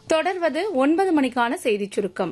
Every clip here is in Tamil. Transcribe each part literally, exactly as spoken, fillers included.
தொடர்வது ஒன்பது மணிக்கான செய்திச் சுருக்கம்.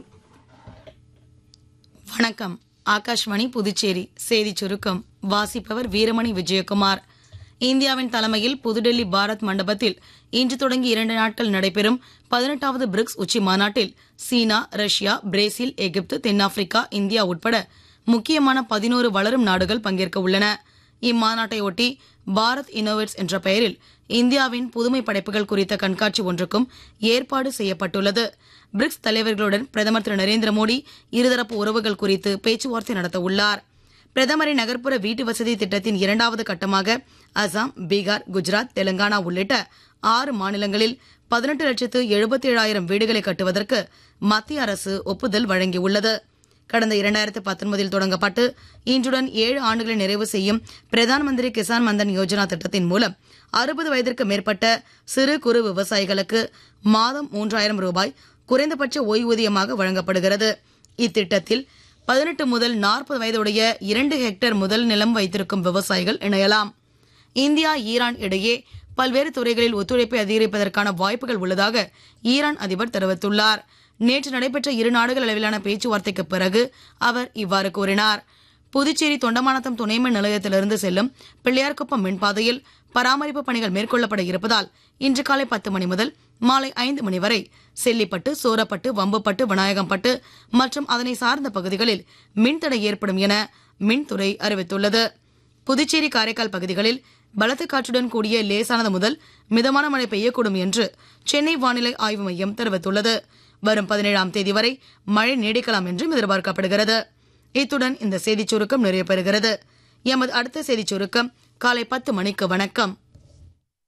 வணக்கம். ஆகாஷ்வாணி புதுச்சேரி செய்திச் சுருக்கம் வாசிப்பவர் வீரமணி விஜயகுமார். இந்தியாவின் தலைமையில் புதுடெல்லி பாரத் மண்டபத்தில் இன்று தொடங்கி இரண்டு நாட்கள் நடைபெறும் பதினெட்டாவது பிரிக்ஸ் உச்சி மாநாட்டில் சீனா, ரஷ்யா, பிரேசில், எகிப்து, தென்னாப்பிரிக்கா, இந்தியா உட்பட முக்கியமான பதினோரு வளரும் நாடுகள் பங்கேற்க உள்ளன. இம்மாநாட்டையொட்டி பாரத் இன்னோவேட்ஸ் என்ற பெயரில் இந்தியாவின் புதுமை படைப்புகள் குறித்த கண்காட்சி ஒன்றுக்கும் ஏற்பாடு செய்யப்பட்டுள்ளது. பிரிக்ஸ் தலைவர்களுடன் பிரதமர் திரு நரேந்திர மோடி இருதரப்பு உறவுகள் குறித்து பேச்சுவார்த்தை நடத்த உள்ளார். பிரதமரின் நகர்ப்புற வீட்டு வசதி திட்டத்தின் இரண்டாவது கட்டமாக அசாம், பீகார், குஜராத், தெலங்கானா உள்ளிட்ட ஆறு மாநிலங்களில் பதினெட்டு லட்சத்து எழுபத்தி ஏழாயிரம் வீடுகளை கட்டுவதற்கு மத்திய அரசு ஒப்புதல் வழங்கியுள்ளது. கடந்த இரண்டாயிரத்து பத்தொன்பதில் தொடங்கப்பட்டு இன்றுடன் ஏழு ஆண்டுகளை நிறைவு செய்யும் பிரதான் மந்திரி கிசான் மந்தன் யோஜனா திட்டத்தின் மூலம் அறுபது வயதிற்கு மேற்பட்ட சிறு குறு விவசாயிகளுக்கு மாதம் மூன்றாயிரம் ரூபாய் குறைந்தபட்ச ஓய்வூதியமாக வழங்கப்படுகிறது. இத்திட்டத்தில் பதினெட்டு முதல் நாற்பது வயதுடைய இரண்டு ஹெக்டேர் முதல் நிலம் வைத்திருக்கும் விவசாயிகள் இணையலாம். இந்தியா, ஈரான் இடையே பல்வேறு துறைகளில் ஒத்துழைப்பை அதிகரிப்பதற்கான வாய்ப்புகள் உள்ளதாக ஈரான் அதிபர் தெரிவித்துள்ளார். நேற்று நடைபெற்ற இரு நாடுகள் அளவிலான பேச்சுவார்த்தைக்கு பிறகு அவர் இவ்வாறு கூறினார். புதுச்சேரி தொண்டமானத்தம் துணைமின் நிலையத்திலிருந்து செல்லும் பிள்ளையார்குப்பம் மின்பாதையில் பராமரிப்பு பணிகள் மேற்கொள்ளப்பட இருப்பதால் இன்று காலை பத்து மணி முதல் மாலை ஐந்து மணி வரை செல்லிப்பட்டு, சோரப்பட்டு, வம்புப்பட்டு, விநாயகம்பட்டு மற்றும் அதனை சார்ந்த பகுதிகளில் மின்தடை ஏற்படும் என மின்துறை அறிவித்துள்ளது. புதுச்சேரி, காரைக்கால் பகுதிகளில் பலத்த காற்றுடன் கூடிய லேசானது முதல் மிதமான மழை பெய்யக்கூடும் என்று சென்னை வானிலை ஆய்வு மையம் தெரிவித்துள்ளது. வரும் பதினேழாம் தேதி வரை மழை நீடிக்கலாம் என்றும் எதிர்பார்க்கப்படுகிறது. இத்துடன் இந்த செய்திச் சுருக்கம் நிறைவு பெறுகிறது. எமது அடுத்த செய்திச் சுருக்கம் காலை பத்து மணிக்கு. வணக்கம்.